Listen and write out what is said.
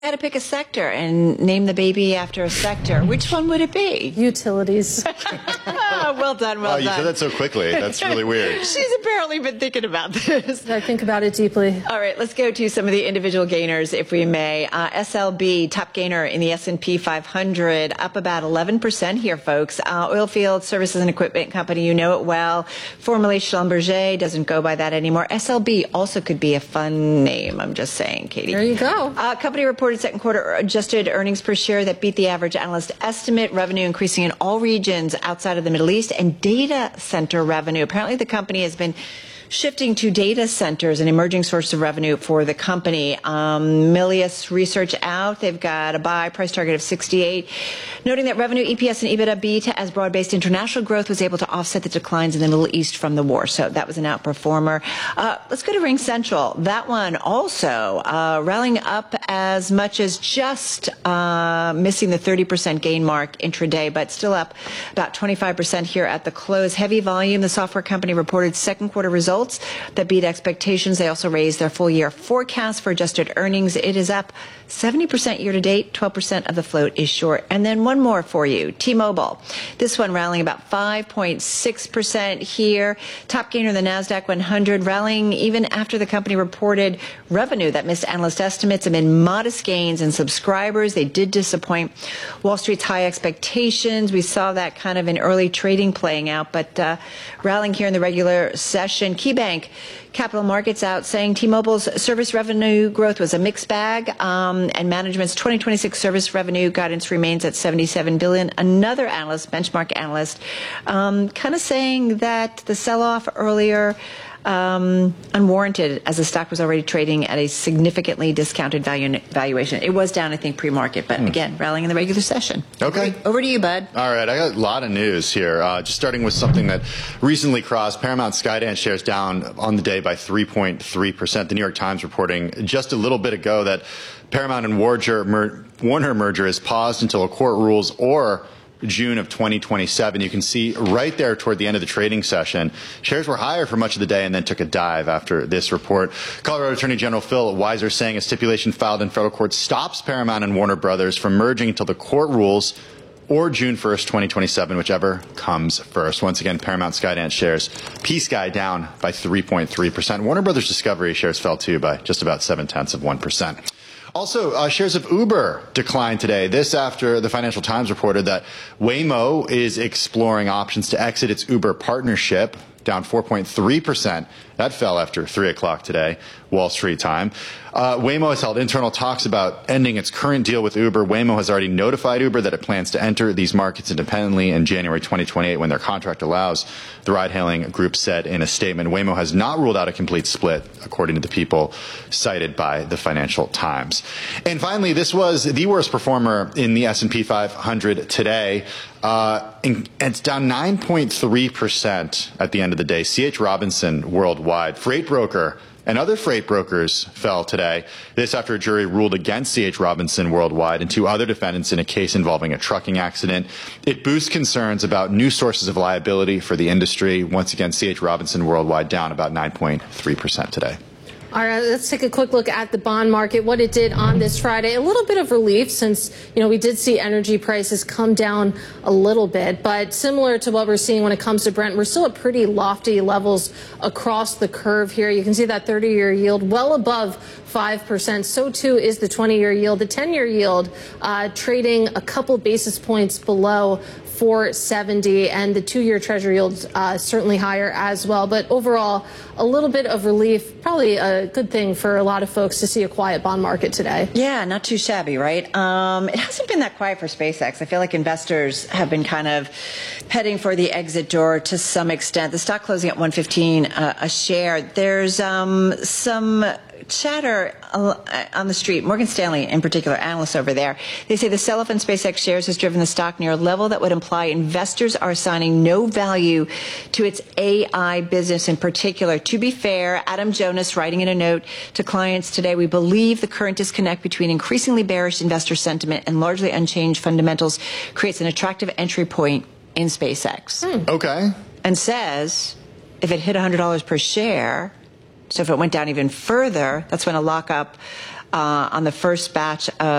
Had to pick a sector and name the baby after a sector. Which one would it be? Utilities. Well done, well done. You said that so quickly. That's really weird. She's apparently been thinking about this. I think about it deeply. All right, let's go to some of the individual gainers, if we may. SLB, top gainer in the S&P 500, up about 11% here, folks. Oilfield Services and Equipment Company, you know it well. Formerly Schlumberger, doesn't go by that anymore. SLB also could be a fun name, I'm just saying, Katie. There you go. Company reported second quarter adjusted earnings per share that beat the average analyst estimate, revenue increasing in all regions outside of the Middle East, and data center revenue. Apparently the company has been shifting to data centers, an emerging source of revenue for the company. Milius Research out. They've got a buy price target of 68, noting that revenue, EPS, and EBITDA beat as broad-based international growth was able to offset the declines in the Middle East from the war. So that was an outperformer. Let's go to RingCentral. That one also rallying up as much as just missing the 30% gain mark intraday, but still up about 25% here at the close. Heavy volume. The software company reported second quarter results that beat expectations. They also raised their full year forecast for adjusted earnings. It is up 70% year to date. 12% of the float is short. And then one more for you, T-Mobile. This one rallying about 5.6% here. Top gainer in the NASDAQ 100, rallying even after the company reported revenue that missed analyst estimates amid modest gains in subscribers. They did disappoint Wall Street's high expectations. We saw that kind of in early trading playing out, but rallying here in the regular session. KeyBank Capital Markets out saying T-Mobile's service revenue growth was a mixed bag, and management's 2026 service revenue guidance remains at $77 billion. Another analyst, benchmark analyst, kind of saying that the sell-off earlier unwarranted, as the stock was already trading at a significantly discounted valuation. It was down, I think, pre-market, but again, rallying in the regular session. Okay. Over to you, bud. All right, I got a lot of news here. Just starting with something that recently crossed. Paramount Skydance shares down on the day by 3.3%. The New York Times reporting just a little bit ago that Paramount and Warner merger is paused until a court rules or June of 2027. You can see right there toward the end of the trading session, shares were higher for much of the day and then took a dive after this report. Colorado Attorney General Phil Weiser saying a stipulation filed in federal court stops Paramount and Warner Brothers from merging until the court rules or June 1st, 2027, whichever comes first. Once again, Paramount Skydance shares, P-Sky down by 3.3%. Warner Brothers Discovery shares fell too by just about 0.7%. Also, shares of Uber declined today. This after the Financial Times reported that Waymo is exploring options to exit its Uber partnership, down 4.3%. That fell after 3 o'clock today, Wall Street time. Waymo has held internal talks about ending its current deal with Uber. Waymo has already notified Uber that it plans to enter these markets independently in January 2028 when their contract allows, the ride-hailing group said in a statement. Waymo has not ruled out a complete split, according to the people cited by the Financial Times. And finally, this was the worst performer in the S&P 500 today. And it's down 9.3% at the end of the day. C.H. Robinson Worldwide, freight broker, and other freight brokers fell today. This after a jury ruled against C.H. Robinson Worldwide and two other defendants in a case involving a trucking accident. It boosts concerns about new sources of liability for the industry. Once again, C.H. Robinson Worldwide down about 9.3% today. All right, let's take a quick look at the bond market, what it did on this Friday. A little bit of relief since, we did see energy prices come down a little bit. But similar to what we're seeing when it comes to Brent, we're still at pretty lofty levels across the curve here. You can see that 30-year yield well above 5%. So, too, is the 20-year yield. The 10-year yield trading a couple basis points below 470, and the 2-year Treasury yields certainly higher as well. But overall, a little bit of relief, probably a good thing for a lot of folks to see a quiet bond market today. Yeah, not too shabby, right? It hasn't been that quiet for SpaceX. I feel like investors have been kind of heading for the exit door to some extent. The stock closing at $115 a share. There's some chatter on the street, Morgan Stanley in particular, analysts over there. They say the sell-off in SpaceX shares has driven the stock near a level that would imply investors are assigning no value to its AI business in particular. To be fair, Adam Jonas writing in a note to clients today, we believe the current disconnect between increasingly bearish investor sentiment and largely unchanged fundamentals creates an attractive entry point in SpaceX. Okay. And says if it hit $100 per share, so if it went down even further, that's when a lockup on the first batch of